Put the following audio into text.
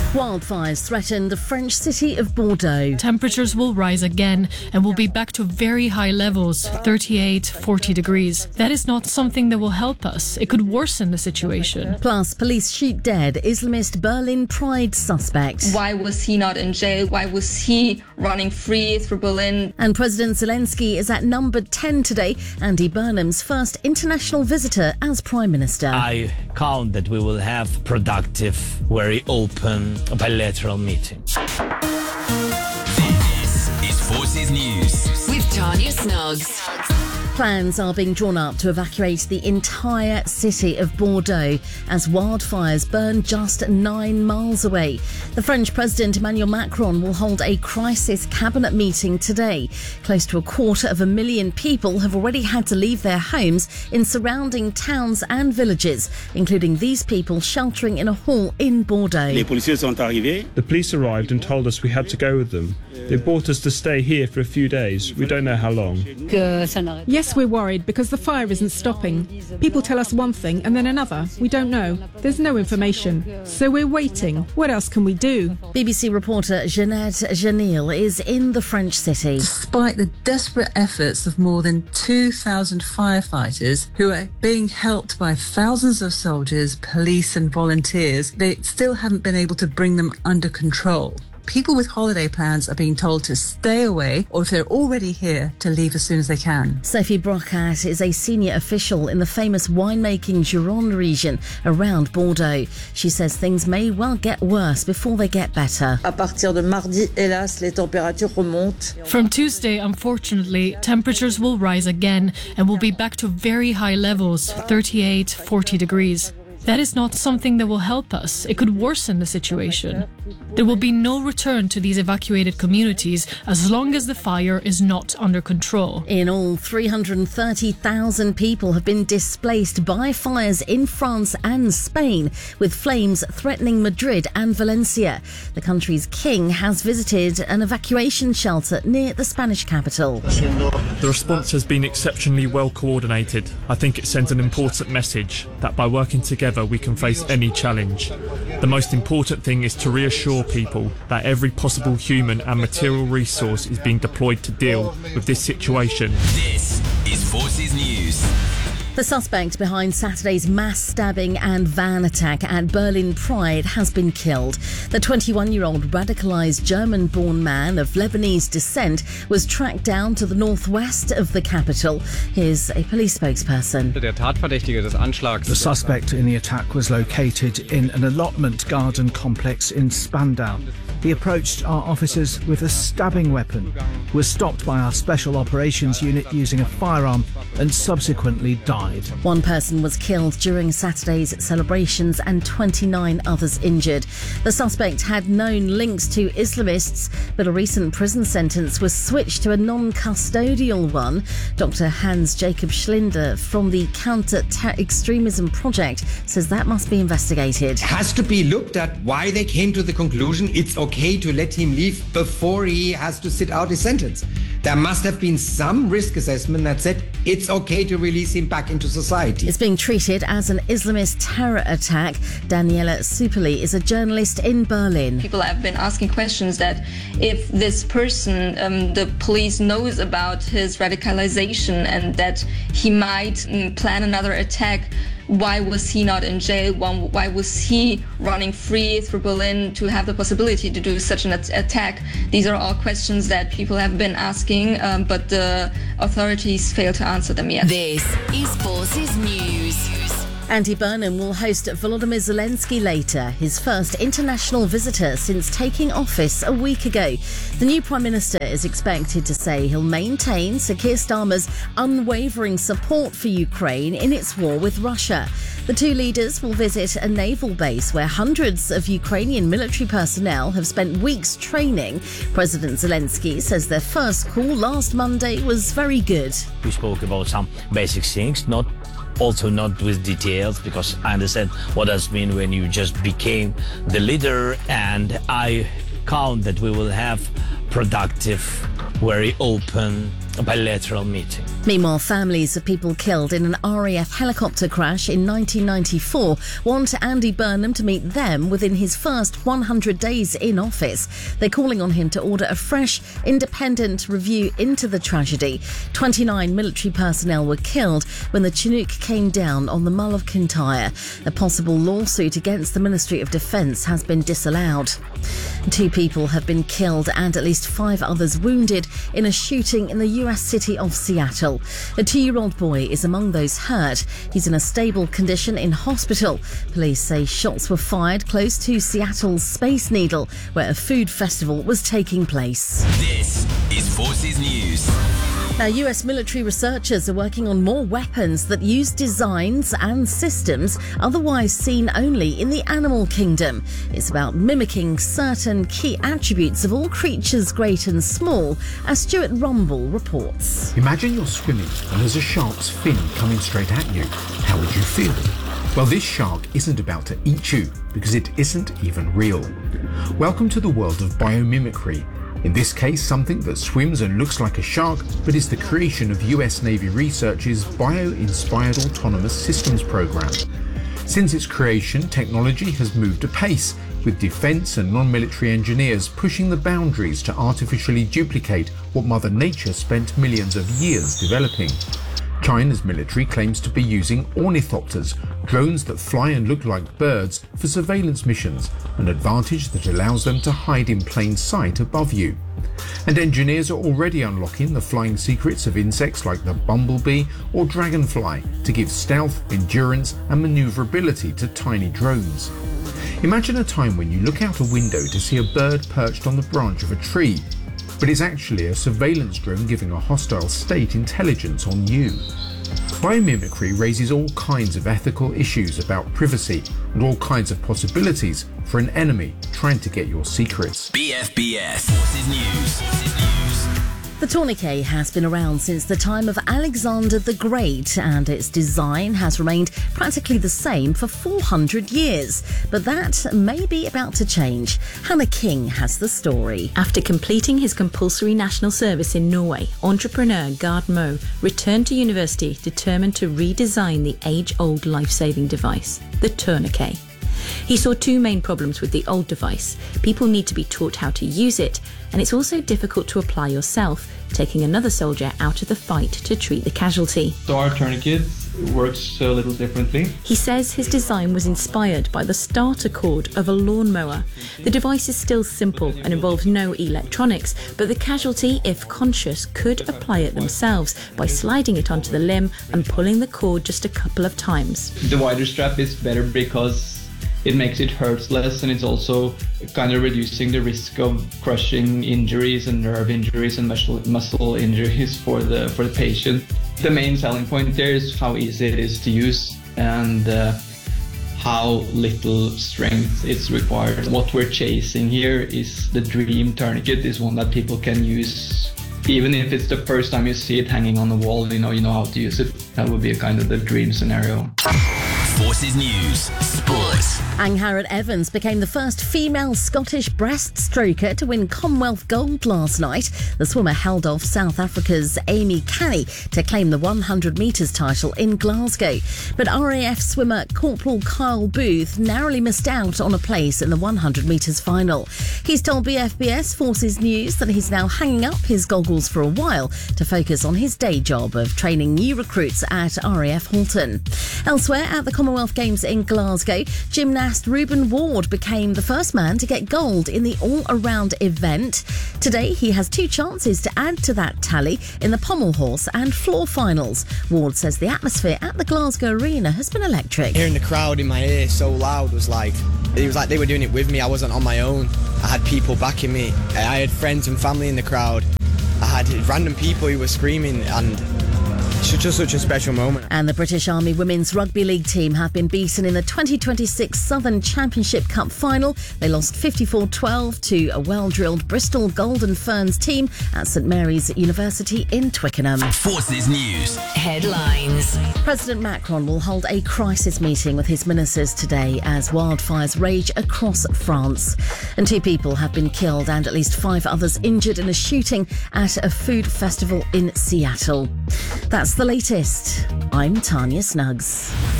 Wildfires threaten the French city of Bordeaux. Temperatures will rise again and will be back to very high levels, 38, 40 degrees. That is not something that will help us. It could worsen the situation. Plus, police shoot dead Islamist Berlin Pride suspect. Why was he not in jail? Why was he running free through Berlin? And President Zelensky is at number 10 today, Andy Burnham's first international visitor as Prime Minister. I count that we will have productive, very open, bilateral meetings. This is Forces News with Tanya Snuggs. Plans are being drawn up to evacuate the entire city of Bordeaux as wildfires burn just 9 miles away. The French President Emmanuel Macron will hold a crisis cabinet meeting today. Close to 250,000 people have already had to leave their homes in surrounding towns and villages, including these people sheltering in a hall in Bordeaux. The police arrived and told us we had to go with them. They brought us to stay here for a few days. We don't know how long. Yes, we're worried because the fire isn't stopping. People tell us one thing and then another. We don't know. There's no information. So we're waiting. What else can we do? BBC reporter Jeanette Janil is in the French city. Despite the desperate efforts of more than 2,000 firefighters who are being helped by thousands of soldiers, police and volunteers, they still haven't been able to bring them under control. People with holiday plans are being told to stay away, or if they're already here, to leave as soon as they can. Sophie Brocat is a senior official in the famous winemaking Gironde region around Bordeaux. She says things may well get worse before they get better. From Tuesday, unfortunately, temperatures will rise again and will be back to very high levels, 38, 40 degrees. That is not something that will help us. It could worsen the situation. There will be no return to these evacuated communities as long as the fire is not under control. In all, 330,000 people have been displaced by fires in France and Spain, with flames threatening Madrid and Valencia. The country's king has visited an evacuation shelter near the Spanish capital. The response has been exceptionally well coordinated. I think it sends an important message that by working together we can face any challenge. The most important thing is to reassure people that every possible human and material resource is being deployed to deal with this situation. This is Forces News. The suspect behind Saturday's mass stabbing and van attack at Berlin Pride has been killed. The 21-year-old radicalised German-born man of Lebanese descent was tracked down to the northwest of the capital. Here's a police spokesperson. The suspect in the attack was located in an allotment garden complex in Spandau. He approached our officers with a stabbing weapon, was stopped by our special operations unit using a firearm and subsequently died. One person was killed during Saturday's celebrations and 29 others injured. The suspect had known links to Islamists, but a recent prison sentence was switched to a non-custodial one. Dr. Hans-Jakob Schlinder from the Counter-Extremism Project says that must be investigated. It has to be looked at why they came to the conclusion it's okay to let him leave before he has to sit out his sentence. There must have been some risk assessment that said it's okay to release him back into society. It's being treated as an Islamist terror attack. Daniela Supeli is a journalist in Berlin. People have been asking questions that if this person, the police knows about his radicalization and that he might plan another attack, why was he not in jail? Why was he running free through Berlin to have the possibility to do such an attack? These are all questions that people have been asking, but the authorities fail to answer them yet. This is Forces News. Andy Burnham will host Volodymyr Zelensky later, his first international visitor since taking office a week ago. The new Prime Minister is expected to say he'll maintain Sir Keir Starmer's unwavering support for Ukraine in its war with Russia. The two leaders will visit a naval base where hundreds of Ukrainian military personnel have spent weeks training. President Zelensky says their first call last Monday was very good. We spoke about some basic things, not with details, because I understand what does mean when you just became the leader, and I count that we will have productive, very open bilateral meeting. Meanwhile, families of people killed in an RAF helicopter crash in 1994 want Andy Burnham to meet them within his first 100 days in office. They're calling on him to order a fresh, independent review into the tragedy. 29 military personnel were killed when the Chinook came down on the Mull of Kintyre. A possible lawsuit against the Ministry of Defence has been disallowed. 2 people have been killed and at least 5 others wounded in a shooting in the US city of Seattle. A 2-year-old boy is among those hurt. He's in a stable condition in hospital. Police say shots were fired close to Seattle's Space Needle, where a food festival was taking place. This is Forces News. Now, US military researchers are working on more weapons that use designs and systems otherwise seen only in the animal kingdom. It's about mimicking certain key attributes of all creatures great and small, as Stuart Rumble reports. Imagine you're swimming and there's a shark's fin coming straight at you. How would you feel? Well, this shark isn't about to eat you because it isn't even real. Welcome to the world of biomimicry. In this case, something that swims and looks like a shark, but is the creation of US Navy research's Bio-Inspired Autonomous Systems program. Since its creation, technology has moved apace, with defence and non-military engineers pushing the boundaries to artificially duplicate what Mother Nature spent millions of years developing. China's military claims to be using ornithopters, drones that fly and look like birds, for surveillance missions, an advantage that allows them to hide in plain sight above you. And engineers are already unlocking the flying secrets of insects like the bumblebee or dragonfly to give stealth, endurance and manoeuvrability to tiny drones. Imagine a time when you look out a window to see a bird perched on the branch of a tree, but it's actually a surveillance drone giving a hostile state intelligence on you. Biomimicry raises all kinds of ethical issues about privacy and all kinds of possibilities for an enemy trying to get your secrets. BFBS Forces News. The tourniquet has been around since the time of Alexander the Great, and its design has remained practically the same for 400 years. But that may be about to change. Hannah King has the story. After completing his compulsory national service in Norway, entrepreneur Gard Moe returned to university determined to redesign the age-old life-saving device, the tourniquet. He saw 2 main problems with the old device. People need to be taught how to use it, and it's also difficult to apply yourself, taking another soldier out of the fight to treat the casualty. So our tourniquet works a little differently. He says his design was inspired by the starter cord of a lawnmower. The device is still simple and involves no electronics, but the casualty, if conscious, could apply it themselves by sliding it onto the limb and pulling the cord just a couple of times. The wider strap is better because it makes it hurt less, and it's also kind of reducing the risk of crushing injuries and nerve injuries and muscle injuries for the patient. The main selling point there is how easy it is to use and how little strength is required. What we're chasing here is the dream tourniquet, is one that people can use even if it's the first time you see it hanging on the wall. You know how to use it. That would be a kind of the dream scenario. Forces News Sports. Angharad Evans became the first female Scottish breaststroker to win Commonwealth gold last night. The swimmer held off South Africa's Amy Canny to claim the 100 metres title in Glasgow. But RAF swimmer Corporal Kyle Booth narrowly missed out on a place in the 100 metres final. He's told BFBS Forces News that he's now hanging up his goggles for a while to focus on his day job of training new recruits at RAF Halton. Elsewhere, at the Commonwealth Games in Glasgow, gymnast Reuben Ward became the first man to get gold in the all-around event. Today, he has 2 chances to add to that tally in the pommel horse and floor finals. Ward says the atmosphere at the Glasgow Arena has been electric. Hearing the crowd in my ear so loud was like they were doing it with me. I wasn't on my own. I had people backing me. I had friends and family in the crowd. I had random people who were screaming, and it's just such a special moment. And the British Army Women's Rugby League team have been beaten in the 2026 Southern Championship Cup final. They lost 54-12 to a well-drilled Bristol Golden Ferns team at St Mary's University in Twickenham. Forces News. Headlines. President Macron will hold a crisis meeting with his ministers today as wildfires rage across France. And 2 people have been killed and at least 5 others injured in a shooting at a food festival in Seattle. That's the latest. I'm Tanya Snuggs.